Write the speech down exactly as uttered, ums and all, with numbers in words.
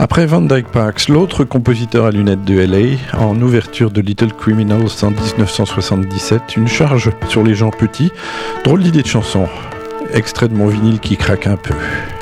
Après Van Dyke Parks, l'autre compositeur à lunettes de L A, en ouverture de Little Criminals en dix-neuf cent soixante-dix-sept, une charge sur les gens petits. Drôle d'idée de chanson, extrait de mon vinyle qui craque un peu.